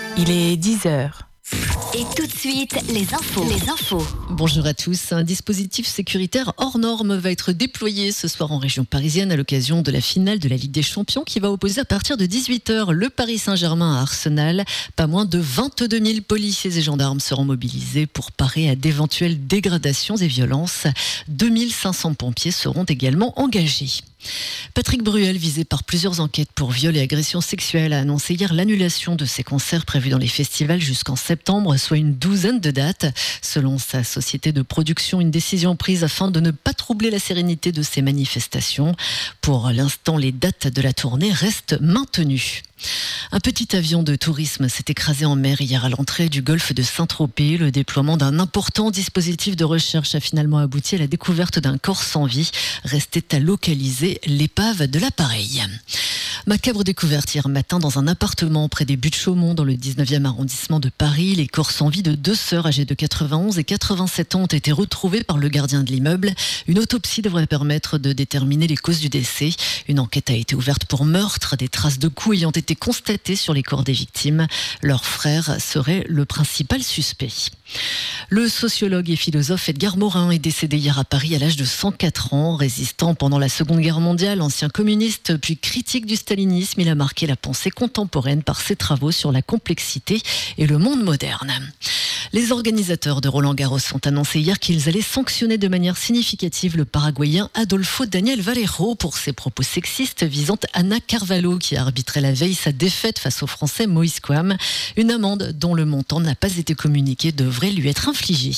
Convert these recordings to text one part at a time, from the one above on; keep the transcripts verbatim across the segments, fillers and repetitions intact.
Il est dix heures. Et tout de suite, les infos. Les infos. Bonjour à tous. Un dispositif sécuritaire hors norme va être déployé ce soir en région parisienne à l'occasion de la finale de la Ligue des Champions qui va opposer à partir de dix-huit heures le Paris Saint-Germain à Arsenal. Pas moins de vingt-deux mille policiers et gendarmes seront mobilisés pour parer à d'éventuelles dégradations et violences. deux mille cinq cents pompiers seront également engagés. Patrick Bruel, visé par plusieurs enquêtes pour viol et agression sexuelle, a annoncé hier l'annulation de ses concerts prévus dans les festivals jusqu'en septembre, soit une douzaine de dates. Selon sa société de production, une décision prise afin de ne pas troubler la sérénité de ces manifestations. Pour l'instant, les dates de la tournée restent maintenues. Un petit avion de tourisme s'est écrasé en mer hier à l'entrée du golfe de Saint-Tropez. Le déploiement d'un important dispositif de recherche a finalement abouti à la découverte d'un corps sans vie. Restait à localiser l'épave de l'appareil. Macabre découverte hier matin dans un appartement près des Buttes-Chaumont dans le dix-neuvième arrondissement de Paris. Les corps sans vie de deux sœurs âgées de quatre-vingt-onze et quatre-vingt-sept ans ont été retrouvés par le gardien de l'immeuble. Une autopsie devrait permettre de déterminer les causes du décès. Une enquête a été ouverte pour meurtre. Des traces de coups ayant été constatées sur les corps des victimes. Leur frère serait le principal suspect. Le sociologue et philosophe Edgar Morin est décédé hier à Paris à l'âge de cent quatre ans. Résistant pendant la Seconde Guerre mondiale, ancien communiste puis critique du stalinisme, il a marqué la pensée contemporaine par ses travaux sur la complexité et le monde moderne. Les organisateurs de Roland-Garros ont annoncé hier qu'ils allaient sanctionner de manière significative le Paraguayen Adolfo Daniel Valero pour ses propos sexistes visant Ana Carvalho qui a arbitré la veille sa défaite face au Français Moïse Kouam. Une amende dont le montant n'a pas été communiqué devrait lui être infligée.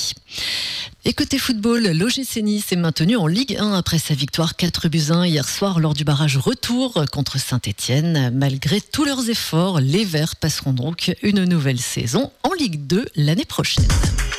Et côté football, l'O G C Nice est maintenu en Ligue un après sa victoire quatre buts à un hier soir lors du barrage retour contre Saint-Etienne. Malgré tous leurs efforts, les Verts passeront donc une nouvelle saison en Ligue deux l'année prochaine.